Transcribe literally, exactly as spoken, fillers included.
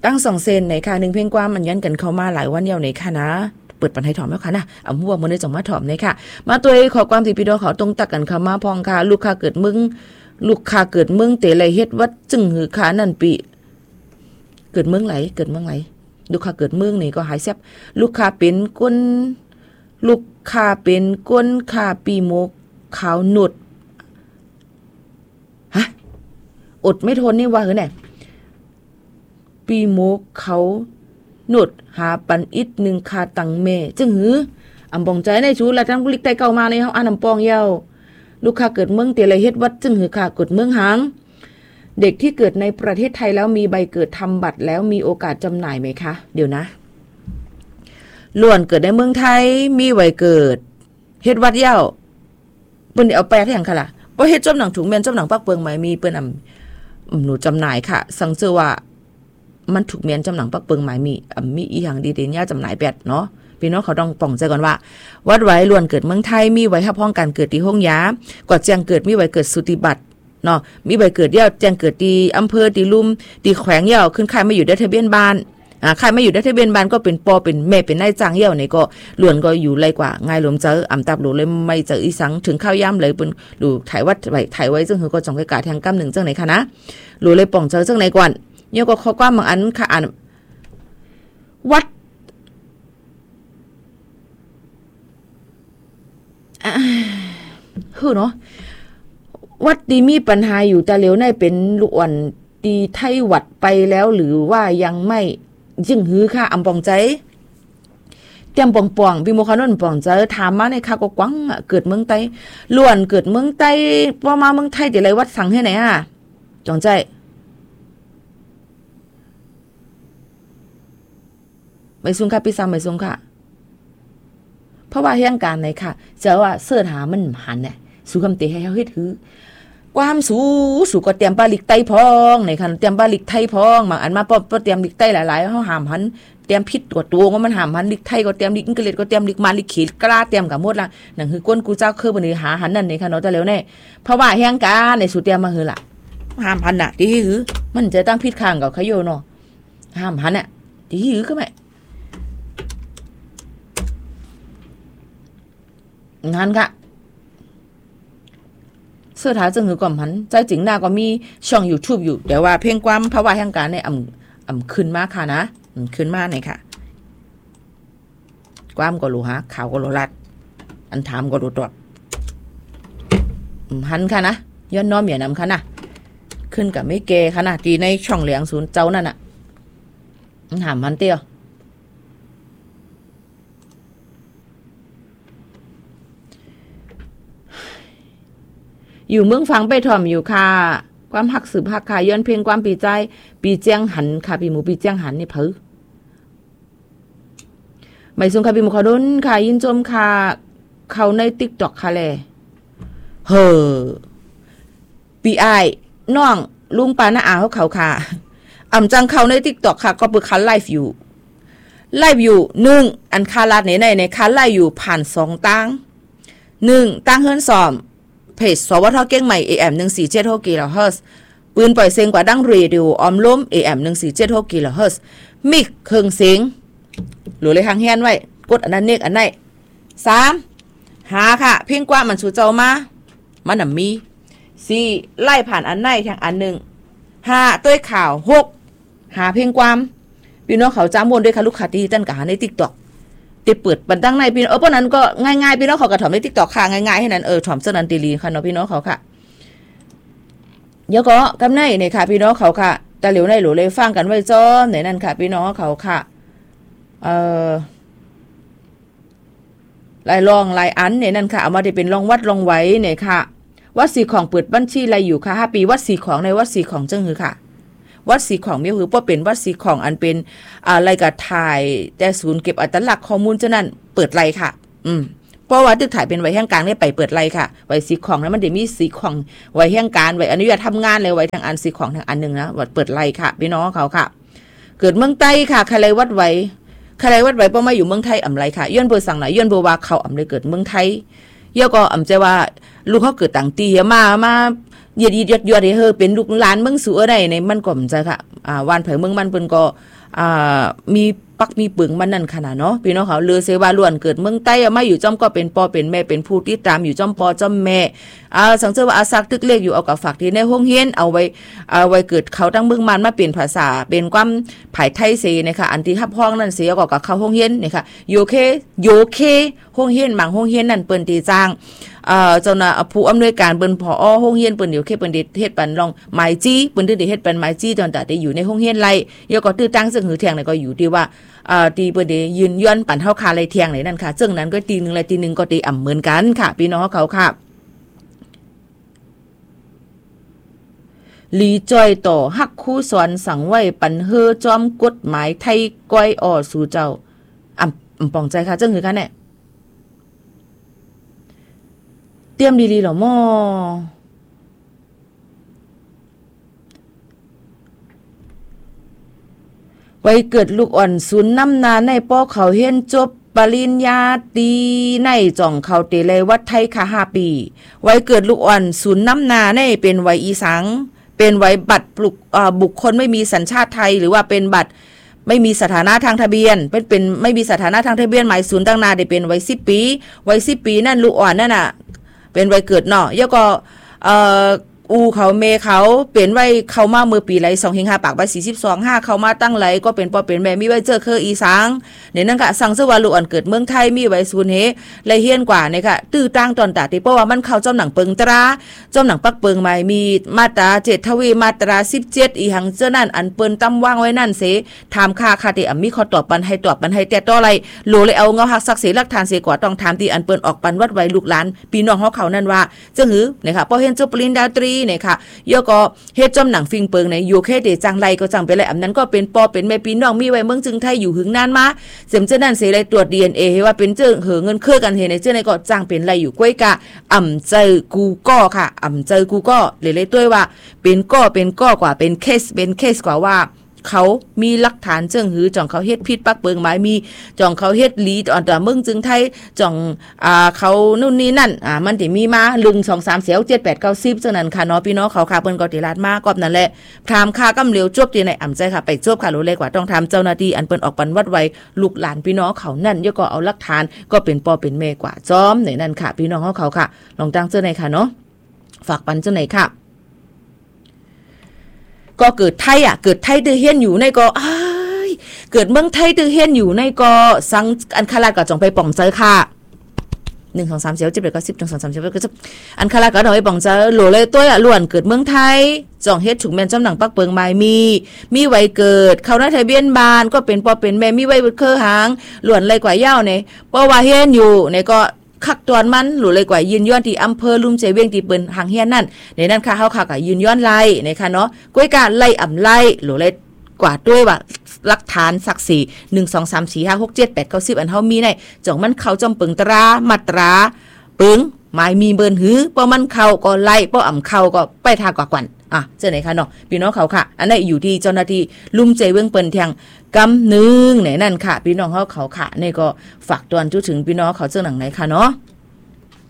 ตั้งสองเซนในค่ะหนึ่งเพ่งกว้ามมันยันกันเข้ามาหลายวันเดียวในค่ะนะเปิดปันให้ถอมแล้วค่ะนะเอาหัวมันได้จังมาถอมในค่ะมาตัวขอความที่พี่น้องเขาตรงตักกันเข้ามาพองค่ะลูกค้าเกิดมึงลูกค้าเกิดมึงเตไรเฮ็ดวัดจึงหือขานั่นปีเกิดเมืองไหลเกิดเมืองไหลลูกค้าเกิดเมืองนี่ก็หายแซ่บลูกค้าเป็นก้นลูกค้าเป็นก้นค้าปีโมกขาวหนุดฮะอดไม่ทนนี่ว่าเหรอเนี่ยปีโมกเขาหนุดหาปันอิดหนึ่งคาตังเมจึงหืออำบองใจในชูละทั้งลิกไตเก่ามาในเฮาอ่านอำปองยาวลูกค้าเกิดเมืองเตไรเฮ็ดวัดจึงหือค่ะเกิดเมืองหางเด็กที่เกิดในประเทศไทยแล้วมีใบเกิดทำบัตรแล้วมีโอกาสจำหน่ายไหมคะเดี๋ยวนะล้วนเกิดในเมืองไทยมีใบเกิดเฮ็ดวัดยาวเปิ้นเอาแปลอย่างค่ะล่ะบ่เฮ็ดจำหนังถุงแม่นจำหนังปักเปิงไหมมีเปิ้นอำหนูจำหน่ายค่ะสังเจอว่ามันถูกเมียนจำหนังปักเปิงหมายมีมีอีหยังดีๆเนี่ยจำหน่ายแปดเนาะพี่น้องเขาต้องป้องใจก่อนว่าวัดไว้ล้วนเกิดเมืองไทยมีไว้รับรองการเกิดที่ห้องยากอดแจ้งเกิดมีไว้เกิดสุติบัตรเนาะมีใบเกิดยาวแจ้งเกิดที่อำเภอที่ลุ่มที่แขวงยาวขึ้นค่ายมาอยู่ได้ทะเบียนบ้านอ่าค่ายมาอยู่ได้ทะเบียนบ้านก็เป็นปอเป็นแม่เป็นนายจ้างยาวนี่ก็ล้วนก็อยู่ไล่กว่าง่ายลมเจออำตับหลูเลยไม่เจออีสังถึงข้าวย่ำเลยเปิ้นหลูถ่ายวัดไว้ถ่ายไว้ซึ่งคือก็จองไว้กาแทงกำหนึ่งจังไหนคะนะหลูเลยป้องเจอจังไหนก่อนเนี่ยก็ข้อกว้างบางอันค่ะอ่านวัดคือเนาะวัดดีมีปัญหาอยู่แต่เหลียวในเป็นลูกอ่อนดีไทยวัดไปแล้วหรือว่ายังไม่ยึ่งหือค่ะอำปองใจเตรียมปองปองพี่โมคานนปองใจถามมาในค่ะก็กว้างเกิดเมืองไต้ล้วนเกิดเมืองไต้พอมาเมืองไทยเดี๋ยวไรวัดสั่งให้ไหนอ่ะจองใจไม่ซุงค่ะพี่ซ้ำไม่ซุงค่ะเพราะว่าเหตุการณ์ไหนค่ะเจอว่าเสื้อหามันหันเนี่ยสู้คำเตะให้เขาเฮ็ดหือความสู้สู้ก็เตรียมปลาลิกไต้พองในคันเตรียมปลาลิกไทยพองบางอันมาปอเตรียมลิกไต้หลายๆเฮาหามหันเตรียมพิษกว่าตัวว่ามันหามหันลิกไทยก็เตรียมลิกอังกฤษก็เตรียมลิกมาลิกขีดกล้าเตรียมกับหมดละนั่นคือกวนกูเจ้าคือบ่ได้หาหันนั่นในคันเนาะแต่แล้วแน่เพราะว่าเหตุการณ์ในสู้เตรียมมาหือล่ะหามหันน่ะที่หือมันจะตั้งพิษข้างกับเขาโยเนาะหามหันน่ะที่หือคือแม่งั้นค่ะเสื้อถาจึงหือก่อมหันใจจริงหน้าก็มีช่อง YouTube อยู่แต่ว่าเพียงความภาวะแห่งการในอ่ำอ่ำขึ้นมาค่ะนะขึ้นมาหน่อยค่ะความก็รู้ฮะข่าวก็รู้รัดอันถามก็รู้ตอบหันค่ะนะย้อนน้อมอย่านำค่ะนะขึ้นกับไม่เกค่ะนะตีในช่องเหลียงศูนย์เจ้านั่นน่ะถามมันเตี้ยอยู่เมืองฟังไปถ่อมอยู่ค่ะความหักสืบหักค่ะย้อนเพลงความปีใจปีเจียงหันค่ะปีหมูปีเจียงหันนี่เผอไม่ซุงค่ะปีหมูขอดนค่ะยินจมค่ะเขาใน TikTok ค่ะแลเฮ้อปีอ้ายน้องลุงปาน้าอาเขาเขาค่ะอ่ำจังเขาใน TikTok ค่ะก็เปิดคันไลฟ์อยู่ไลฟ์อยู่หนึ่งอันคาลาดไหนในในคันไลฟ์อยู่ผ่านสองตั้งหนึ่งตั้งเฮือนซ้อมเพจสวทเก้งใหม่ เอ เอ็ม หนึ่งสี่เจ็ดหก กิโลเฮิรตซ์ปืนปล่อยเสียงกว่าดังเรดิโอออมล้ม เอ เอ็ม หนึ่งสี่เจ็ดหก กิโลเฮิรตซ์มิกเครื่องเสียงหรือเลยทางแฮนไว้กดอันนั้นเนกอันไหนสามหาค่ะเพียงกว่ามันสูเจ้ามามันน่ะมีสี่ไล่ผ่านอันไหนทางอันหนึ่งห้าต้วยข่าวหกหาเพียงความพี่น้องเขาจ้ามวนด้วยค่ะลูกค้าที่ตั้นกับหาใน TikTokติเปิดบันดังในพี่น้องเออพวกนั้นก็ง่ายๆพี่น้องเขากระถอมใน TikTok ค่ะง่ายๆให้นั้นเออถอมเสื้อนันตีลีค่ะเนาะพี่น้องเขาค่ะเดี๋ยวก็กำไนเนี่ยค่ะพี่น้องเขาค่ะแต่เหลียวในหลูเลยฟังกันไว้จ้อไหนนั่นค่ะพี่น้องเขาค่ะเอ่อลายรองลายอันเนี่ยนั่นค่ะเอามาได้เป็นรองวัดรองไว้เนี่ยค่ะวัดสีของเปิดบัญชีอะไรอยู่ค่ะห้าปีวัดสีของในวัดสีของจังหือค่ะวัดสีของมีคือว่าเป็นวัดสีของอันเป็นอะไรกับถ่ายแต่ศูนย์เก็บอัตลักษณ์ข้อมูลเจ้านั่นเปิดไรค่ะอืมเพราะว่าตึกถ่ายเป็นไว้แห่งการเนี่ยไปเปิดไรค่ะไว้สีของแล้วมันจะมีสีของไว้แห่งการไว้อนุญาตทำงานเลยไว้ทางอันสีของทางอันหนึ่งนะวัดเปิดไรค่ะพี่น้องเขาค่ะเกิดเมืองใต้ค่ะใครเลยวัดไว้ใครเลยวัดไว้เพราะมาอยู่เมืองไทยอ่ำไรค่ะย้อนเบอร์สั่งไหนย้อนเบอร์ว่าเขาอ่ำเลยเกิดเมืองไทยเยอะก็อ่ำใจว่าลูกเขาเกิดต่างตีมามาเยียดยอดยอดเฮอเป็นลูกหลานเมืองสู่อะไรในมันก็มันใจค่ะอ่าวานเผยเมืองมันเปิ้นก็อ่ามีปักมีปึงมันนั่นขนาดเนาะพี่น้องเขาเลือเสว่าล้วนเกิดเมืองใต้มาอยู่จ้อมก็เป็นปอเป็นแม่เป็นผู้ที่ตามอยู่จ้อมปอจ้อมแม่อ่าสังเกตว่าอาซักตึกเลขอยู่เอากับฝากที่ในห้องเฮียนเอาไว้เอาไว้เกิดเขาตั้งเมืองมันมาเปลี่ยนภาษาเป็นความภายไทยเสนะคะอันที่ฮับห้องนั่นเสียก็กับเขาห้องเฮียนนี่ค่ะโยเคโยเคห้องเฮียนบางห้องเฮียนนั่นเปิ้นตีจ้างเอ่อเจ้าหน้าผู้อำนวยการเปิ้นผอห้องเฮียนเปิ้นอยู่แค่เปิ้นเฮ็ดปันลองหมายจี้เปิ้นได้เฮ็ดปันหมายจี้ตอนแต่ได้อยู่ในห้องเฮียนไรยก็ตื้อตั้งซึ่งหือแทงนี่ก็อยู่ที่ว่าเอ่อตีเปิ้นได้ยืนย้อนปันเฮาคาไรเที่ยงไหนนั่นค่ะซึ่งนั้นก็ตีนึงและตีนึงก็ตีอ่ำเหมือนกันค่ะพี่น้องเขาค่ะลีจอยต่อฮักคู่สอนสั่งไว้ปันเฮอจอมกฎหมายไทยก้อยอ่อสู่เจ้าอ่ำอ่ำปองใจค่ะจังหือค่ะเนี่ยเตรียมดีๆหรอม่อไว้เกิดลูกอ่อนศูนย์น้ำนาในป้อเขาเห็นจบปริญญาตรีในจ่องเขาเตเลยวัดไทยค่ะห้าปีไว้เกิดลูกอ่อนศูนย์น้ำนาในเป็นไว้อีสังเป็นไว้บัตรปลุกบุคคลไม่มีสัญชาติไทยหรือว่าเป็นบัตรไม่มีสถานะทางทะเบียนเป็นเป็นไม่มีสถานะทางทะเบียนหมายศูนย์ตั้งนาได้เป็นไว้สิบปีไว้สิบปีนั่นลูกอ่อนนั่นน่ะเป็นไว้เกิดเนาะแล้วก็เอ่ออูเขาเมเขาเป็นไว้เข้ามาเมื่อปีไรสองเฮงห้าปากใบสี่สิบสองห้าเข้ามาตั้งไรก็เป็นปอเป็นแม่มีไว้เจอเคออีสังเนี่ยนั่นค่ะสังเสวาลูกอ่อนเกิดเมืองไทยมีไว้ศูนย์เฮไรเฮียนกว่าเนี่ยค่ะตื้อตั้งตอนตาติเพราะว่ามันเข้าเจ้าหนังเปิงตราเจ้าหนังปักเปิงใหม่มีมาตราเจ็ดทวีมาตราสิบเจ็ดอีหังเจ้านั่นอันเปิ้นตั้มว่างไว้นั่นเสถามค่าคาติอ่ำมีข้อตอบปันให้ตอบปันให้แต่ต่ออะไรโลเลยเอาเงาหักศักดิ์ศรีหลักฐานเสียกว่าต้องถามที่อันเปิ้นออกปันวัดไว้ลูกหลานพี่น้องเฮาเขานั่นว่าจังหือเนี่ยค่ะพอเห็นจบปริญญาตรีเนี่ยค่ะก็เฮ็ดจอมหนังฟิงเปิงในอยู่แค่เดจังไรก็จังไปเลยอันนั้นก็เป็นปอเป็นแม่พี่น้องมีไว้เมืองจึงไทยอยู่หึงนานมาเสมเจ้านั่นเสไรตรวจ ดี เอ็น เอ ให้ว่าเป็นเจ้าเหอเงินเครือกันเฮในเจ้าในก็จังเป็นไรอยู่ก้อยกะอ่ำเจอกูก็ค่ะอ่ำเจอกูก็เลยเลยด้วยว่าเป็นก็เป็นก็กว่าเป็นเคสเป็นเคสกว่าว่าเขามีหลักฐานเจิงหือจ่องเขาเฮ็ดผิดปักเปิงหมายมีจ่องเขาเฮ็ดลีตอนแต่เมืองจึงไทยจ่องอ่าเขานู่นนี่นั่นอ่ามันสิมีมาหนึ่ง สอง สาม สี่ ห้า เจ็ด แปด เก้า สิบจังนั้นค่ะเนาะพี่น้องเขาค่ะเปิ้นก็ติลาดมากอบนั่นแหละถามค่ากำเร็วจบที่ในอ่ำใจค่ะไปจบค่ะรู้เลยกว่าต้องทำเจ้าหน้าที่อันเปิ้นออกปันวัดไว้ลูกหลานพี่น้องเขานั่นยก็เอาหลักฐานก็เป็นปอเป็นแม่กว่าจอมในนั่นค่ะพี่น้องเขาเขาค่ะลองตั้งเจ้าไหนค่ะเนาะฝากปันเจ้าไหนค่ะก็เกิดไทยอ่ะเกิดไทยตื้อเฮียนอยู่ในก็อ้ายเกิดเมืองไทยตื้อเฮียนอยู่ในก็สังอันคาราก็จงไปป่องเจอค่ะหนึ่ง สอง สาม สี่ ห้า เจ็ด แปด เก้า สิบ หนึ่ง สอง สาม สี่ ห้า หก เจ็ด แปด เก้า สิบอันคาราก็ต้องไปป่องเจอโหลเลยตัวอ่ะล้วนเกิดเมืองไทยจ่องเฮ็ดถูกแม่นจ้ำหนังปักเปิงไม้มีมีไว้เกิดเขาหน้าทะเบียนบ้านก็เป็นปอเป็นแม่มีไว้เครือหางล้วนเลยกว่ายาวเนี่ยเพราะว่าเฮียนอยู่ในก็คักตอนมันหรือเลยกว่ายืนย้อนที่อำเภอลุ่มเจเวียงที่เปิ้นหางเฮียนนั่นในนั้นค่ะเฮาค่ะก็ยืนย้อนไล่นะคะเนาะก้อยกาไล่อ่ำไล่หรือเลยกว่าด้วยว่าหลักฐานศักดิ์ศรีหนึ่ง สอง สาม สี่ ห้า หก เจ็ด แปด เก้า สิบอันเฮามีในจ่องมันเข้าจอมเปิงตรามาตราปึงหมายมีเบิ่นหือเพราะมันเข้าก็ไล่เพราะอ่ำเข้าก็ไปทางกว่ากวันอ่ะเจ้าไหนคะเนาะพี่น้องเขาค่ะอันนั้นอยู่ที่เจ้าหน้าที่ลุ่มเจเวียงเปิ้นแทงกำนึงไหนนั่นค่ะพี่น้องเฮาเขาค่ะนี่ก็ฝากตอนจุถึงพี่น้องเขาเจ้าหนังไหนค่ะเนาะ